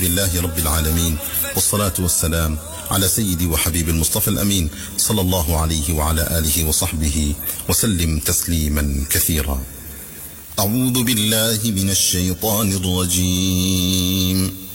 لله رب العالمين، والصلاة والسلام على سيدي وحبيب المصطفى الأمين صلى الله عليه وعلى آله وصحبه وسلم تسليما كثيرا. أعوذ بالله من الشيطان الرجيم.